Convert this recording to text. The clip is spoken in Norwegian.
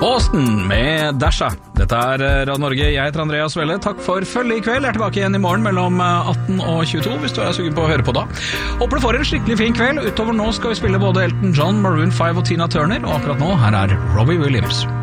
Austin med Dasha. Dette Radio Norge, jeg heter Andreas Velle. Takk for følget i kveld. Jeg er tilbake igjen i morgen mellom 18 og 22, hvis du er sugen på å høre på da. Håper du får en skikkelig fin kveld. Utover nå skal vi spille både Elton John, Maroon 5 og Tina Turner, og akkurat nå her er Robbie Williams.